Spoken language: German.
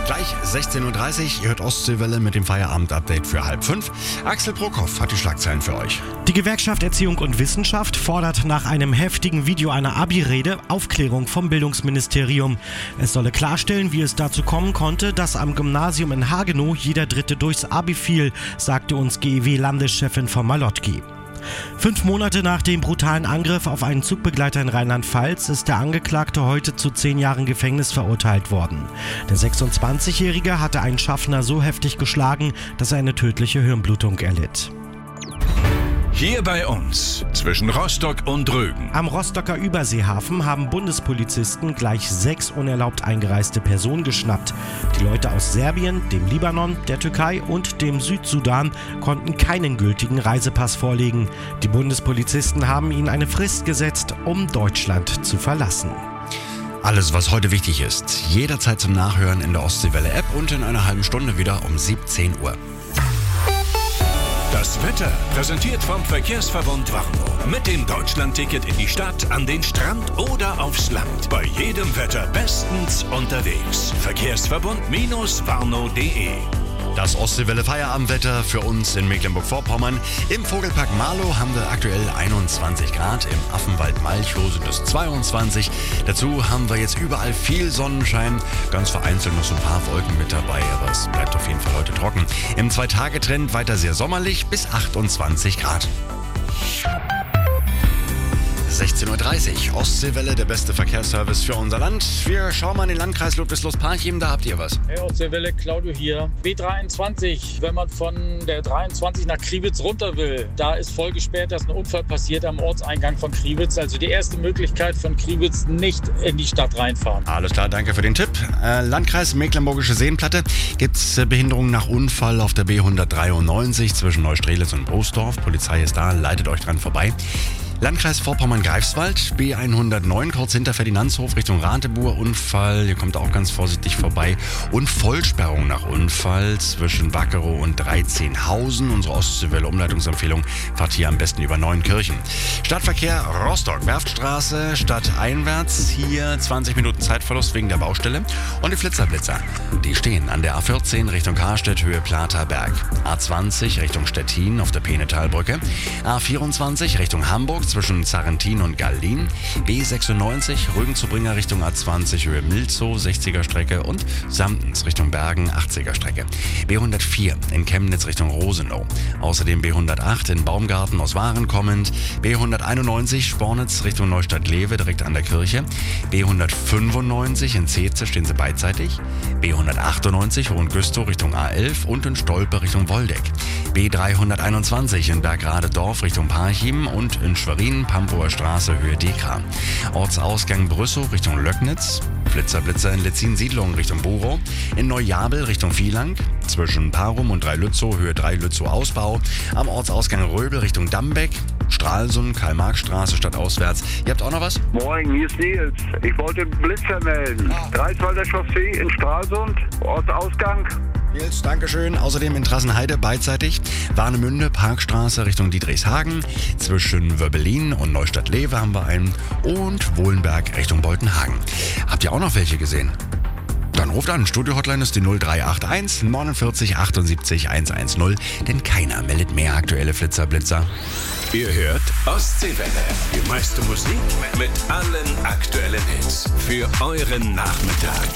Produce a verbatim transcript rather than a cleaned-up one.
Gleich sechzehn Uhr dreißig, ihr hört Ostseewelle mit dem Feierabend-Update für halb fünf. Axel Brockhoff hat die Schlagzeilen für euch. Die Gewerkschaft Erziehung und Wissenschaft fordert nach einem heftigen Video einer Abi-Rede Aufklärung vom Bildungsministerium. Es solle klarstellen, wie es dazu kommen konnte, dass am Gymnasium in Hagenow jeder Dritte durchs Abi fiel, sagte uns G E W-Landeschefin von Malotki. Fünf Monate nach dem brutalen Angriff auf einen Zugbegleiter in Rheinland-Pfalz ist der Angeklagte heute zu zehn Jahren Gefängnis verurteilt worden. Der sechsundzwanzigjährige hatte einen Schaffner so heftig geschlagen, dass er eine tödliche Hirnblutung erlitt. Hier bei uns, zwischen Rostock und Rügen. Am Rostocker Überseehafen haben Bundespolizisten gleich sechs unerlaubt eingereiste Personen geschnappt. Die Leute aus Serbien, dem Libanon, der Türkei und dem Südsudan konnten keinen gültigen Reisepass vorlegen. Die Bundespolizisten haben ihnen eine Frist gesetzt, um Deutschland zu verlassen. Alles, was heute wichtig ist, jederzeit zum Nachhören in der Ostseewelle-App und in einer halben Stunde wieder um siebzehn Uhr. Das Wetter präsentiert vom Verkehrsverbund Warnow. Mit dem Deutschlandticket in die Stadt, an den Strand oder aufs Land. Bei jedem Wetter bestens unterwegs. Verkehrsverbund-warnow punkt de. Das Ostseewelle Feierabendwetter für uns in Mecklenburg-Vorpommern. Im Vogelpark Marlow haben wir aktuell einundzwanzig Grad, im Affenwald Malchow sind es zweiundzwanzig. Dazu haben wir jetzt überall viel Sonnenschein, ganz vereinzelt noch so ein paar Wolken mit dabei, aber es bleibt auf jeden Fall heute trocken. Im Zwei-Tage-Trend weiter sehr sommerlich bis achtundzwanzig Grad. sechzehn Uhr dreißig, Ostseewelle, der beste Verkehrsservice für unser Land. Wir schauen mal in den Landkreis Ludwigslust-Parchim, da habt ihr was. Hey Ostseewelle, Claudio hier. B dreiundzwanzig, wenn man von der dreiundzwanzig nach Kriwitz runter will, da ist voll gesperrt, dass ein Unfall passiert am Ortseingang von Kriwitz. Also die erste Möglichkeit von Kriwitz nicht in die Stadt reinfahren. Alles klar, danke für den Tipp. Äh, Landkreis Mecklenburgische Seenplatte, gibt es äh, Behinderungen nach Unfall auf der B hundertdreiundneunzig zwischen Neustrelitz und Boosdorf. Polizei ist da, leitet euch dran vorbei. Landkreis Vorpommern-Greifswald, B hundertneun, kurz hinter Ferdinandshof Richtung Ratebuhr, Unfall, ihr kommt auch ganz vorsichtig vorbei. Und Vollsperrung nach Unfall zwischen Wackerow und Dreizehnhausen. Unsere Ostseewelle-Umleitungsempfehlung, fahrt hier am besten über Neunkirchen. Stadtverkehr Rostock, Werftstraße, stadteinwärts, hier zwanzig Minuten Zeitverlust wegen der Baustelle. Und die Flitzerblitzer, die stehen an der A vierzehn Richtung Karstedt, Höhe Platerberg. A zwanzig Richtung Stettin auf der Peenetalbrücke. A vierundzwanzig Richtung Hamburg, zwischen Zarrentin und Gallin, B sechsundneunzig, Rügen-zu-Bringer Richtung A zwanzig, Höhe Milzow, sechziger Strecke und Samtens Richtung Bergen, achtziger Strecke. B hundertvier in Chemnitz Richtung Rosenow. Außerdem B hundertacht in Baumgarten aus Waren kommend, B hunderteinundneunzig Spornitz Richtung Neustadt-Lewe direkt an der Kirche, B hundertfünfundneunzig in Zeetze stehen sie beidseitig, B hundertachtundneunzig Hohengüstow Richtung A elf und in Stolpe Richtung Woldeck, B dreihunderteinundzwanzig in Bergrade-Dorf Richtung Parchim und in Schwerin, Pampower Straße, Höhe Dekra. Ortsausgang Brüssow Richtung Löcknitz. Flitzerblitzer in Letzin-Siedlung Richtung Burow. In Neujabel Richtung Vielang. Zwischen Parum und Dreilützow, Höhe drei Lützow Ausbau. Am Ortsausgang Röbel Richtung Dambeck. Stralsund, Karl-Marx-Straße stadtauswärts. Ihr habt auch noch was? Moin, hier ist Nils. Ich wollte einen Blitzer melden. Ah. Greifswalder Chaussee in Stralsund, Ortsausgang. Nils, Dankeschön. Außerdem in Trassenheide beidseitig. Warnemünde, Parkstraße Richtung Dietrichshagen. Zwischen Wöbbelin und Neustadt-Lewe haben wir einen. Und Wohlenberg Richtung Boltenhagen. Habt ihr auch noch welche gesehen? Dann ruft an. Studio-Hotline ist die null drei acht eins neunundvierzig achtundsiebzig hundertzehn. Denn keiner meldet mehr aktuelle Flitzerblitzer. Ihr hört Ostseewelle. Die meiste Musik mit allen aktuellen Hits. Für euren Nachmittag.